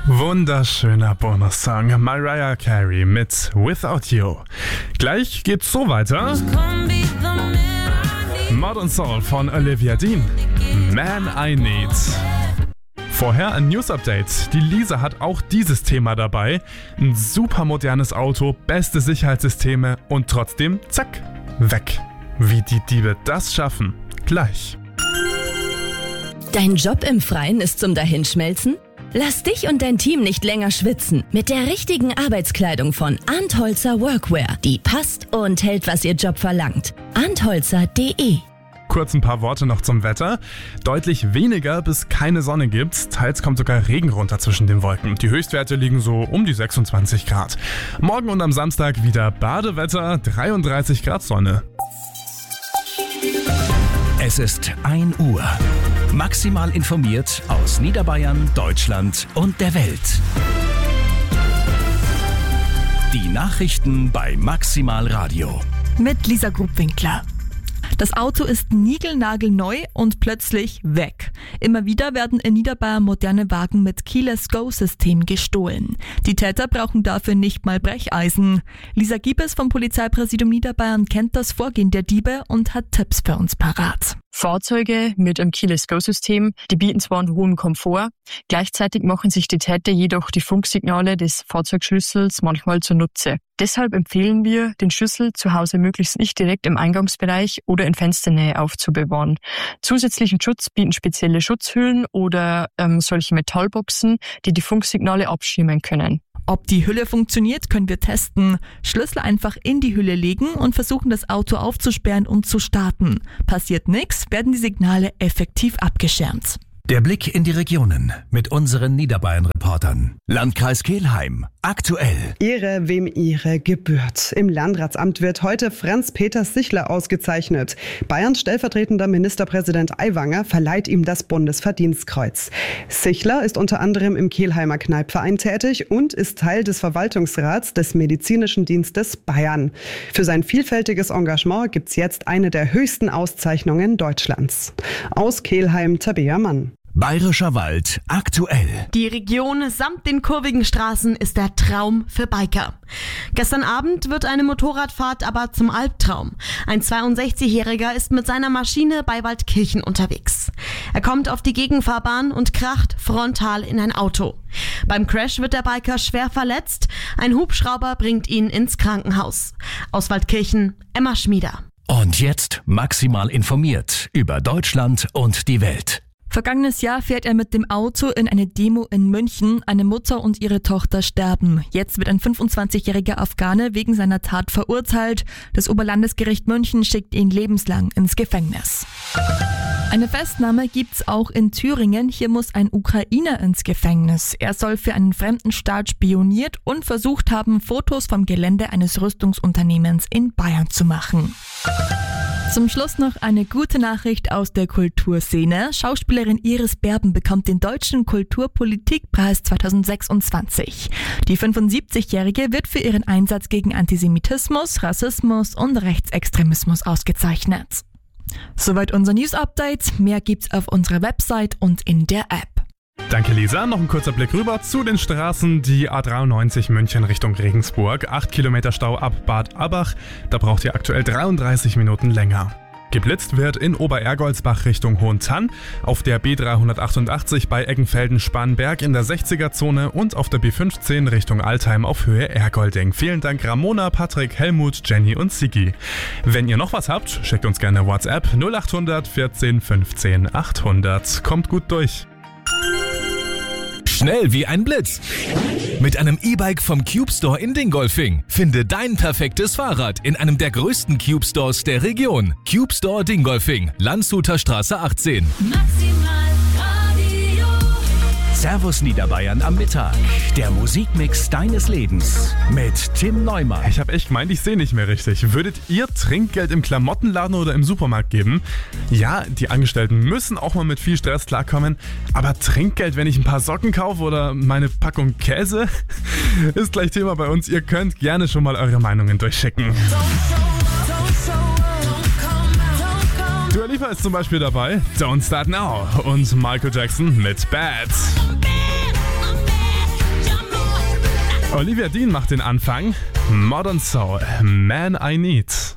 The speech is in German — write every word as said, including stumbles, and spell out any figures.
Wunderschöner Bonussong. Mariah Carey mit Without You. Gleich geht's so weiter. Modern Soul von Olivia Dean. Man I Need. Vorher ein News-Update. Die Lisa hat auch dieses Thema dabei. Ein super modernes Auto, beste Sicherheitssysteme und trotzdem, zack, weg. Wie die Diebe das schaffen, gleich. Dein Job im Freien ist zum Dahinschmelzen? Lass dich und dein Team nicht länger schwitzen. Mit der richtigen Arbeitskleidung von Antholzer Workwear. Die passt und hält, was ihr Job verlangt. antholzer punkt de. Kurz ein paar Worte noch zum Wetter. Deutlich weniger bis keine Sonne gibt's. Teils kommt sogar Regen runter zwischen den Wolken. Die Höchstwerte liegen so um die sechsundzwanzig Grad. Morgen und am Samstag wieder Badewetter, dreiunddreißig Grad Sonne. Es ist ein Uhr. Maximal informiert aus Niederbayern, Deutschland und der Welt. Die Nachrichten bei Maximal Radio. Mit Lisa Grubwinkler. Das Auto ist niegelnagelneu und plötzlich weg. Immer wieder werden in Niederbayern moderne Wagen mit Keyless-Go-System gestohlen. Die Täter brauchen dafür nicht mal Brecheisen. Lisa Giebes vom Polizeipräsidium Niederbayern kennt das Vorgehen der Diebe und hat Tipps für uns parat. Fahrzeuge mit einem Keyless-Go-System, die bieten zwar einen hohen Komfort, gleichzeitig machen sich die Täter jedoch die Funksignale des Fahrzeugschlüssels manchmal zunutze. Deshalb empfehlen wir, den Schlüssel zu Hause möglichst nicht direkt im Eingangsbereich oder in Fensternähe aufzubewahren. Zusätzlichen Schutz bieten spezielle Schutzhüllen oder ähm, solche Metallboxen, die die Funksignale abschirmen können. Ob die Hülle funktioniert, können wir testen. Schlüssel einfach in die Hülle legen und versuchen, das Auto aufzusperren und zu starten. Passiert nichts, werden die Signale effektiv abgeschirmt. Der Blick in die Regionen mit unseren Niederbayern-Reportern. Landkreis Kelheim. Aktuell. Ehre, wem Ehre gebührt. Im Landratsamt wird heute Franz-Peter Sichler ausgezeichnet. Bayerns stellvertretender Ministerpräsident Aiwanger verleiht ihm das Bundesverdienstkreuz. Sichler ist unter anderem im Kelheimer Kneipverein tätig und ist Teil des Verwaltungsrats des Medizinischen Dienstes Bayern. Für sein vielfältiges Engagement gibt's jetzt eine der höchsten Auszeichnungen Deutschlands. Aus Kelheim, Tabea Mann. Bayerischer Wald aktuell. Die Region samt den kurvigen Straßen ist der Traum für Biker. Gestern Abend wird eine Motorradfahrt aber zum Albtraum. Ein zweiundsechzigjähriger ist mit seiner Maschine bei Waldkirchen unterwegs. Er kommt auf die Gegenfahrbahn und kracht frontal in ein Auto. Beim Crash wird der Biker schwer verletzt. Ein Hubschrauber bringt ihn ins Krankenhaus. Aus Waldkirchen, Emma Schmieder. Und jetzt maximal informiert über Deutschland und die Welt. Vergangenes Jahr fährt er mit dem Auto in eine Demo in München. Eine Mutter und ihre Tochter sterben. Jetzt wird ein fünfundzwanzigjähriger Afghane wegen seiner Tat verurteilt. Das Oberlandesgericht München schickt ihn lebenslang ins Gefängnis. Eine Festnahme gibt's auch in Thüringen. Hier muss ein Ukrainer ins Gefängnis. Er soll für einen fremden Staat spioniert und versucht haben, Fotos vom Gelände eines Rüstungsunternehmens in Bayern zu machen. Zum Schluss noch eine gute Nachricht aus der Kulturszene. Schauspielerin Iris Berben bekommt den Deutschen Kulturpolitikpreis zweitausendsechsundzwanzig. Die fünfundsiebzigjährige wird für ihren Einsatz gegen Antisemitismus, Rassismus und Rechtsextremismus ausgezeichnet. Soweit unser News-Update. Mehr gibt's auf unserer Website und in der App. Danke Lisa, noch ein kurzer Blick rüber zu den Straßen. Die A dreiundneunzig München Richtung Regensburg, acht Kilometer Stau ab Bad Abbach, da braucht ihr aktuell dreiunddreißig Minuten länger. Geblitzt wird in Oberergoldsbach Richtung Hohentann, auf der B dreihundertachtundachtzig bei Eggenfelden-Spanberg in der sechziger-Zone und auf der B fünfzehn Richtung Altheim auf Höhe Ergolding. Vielen Dank Ramona, Patrick, Helmut, Jenny und Sigi. Wenn ihr noch was habt, schickt uns gerne WhatsApp null achthundert vierzehn fünfzehn achthundert. Kommt gut durch. Schnell wie ein Blitz. Mit einem E-Bike vom Cube Store in Dingolfing. Finde dein perfektes Fahrrad in einem der größten Cube Stores der Region. Cube Store Dingolfing, Landshuter Straße achtzehn. Servus Niederbayern am Mittag. Der Musikmix deines Lebens mit Tim Neumann. Ich habe echt gemeint, ich sehe nicht mehr richtig. Würdet ihr Trinkgeld im Klamottenladen oder im Supermarkt geben? Ja, die Angestellten müssen auch mal mit viel Stress klarkommen. Aber Trinkgeld, wenn ich ein paar Socken kaufe oder meine Packung Käse? Ist gleich Thema bei uns. Ihr könnt gerne schon mal eure Meinungen durchschicken. Dua Lipa ist zum Beispiel dabei, Don't Start Now und Michael Jackson mit Bad. Olivia Dean macht den Anfang. Modern Soul, Man I Need.